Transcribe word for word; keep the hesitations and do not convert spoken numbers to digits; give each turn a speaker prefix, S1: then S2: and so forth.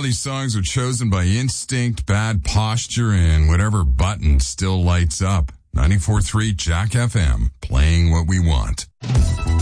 S1: these songs are chosen by instinct, bad posture, and whatever button still lights up. ninety-four point three Jack F M, playing what we want.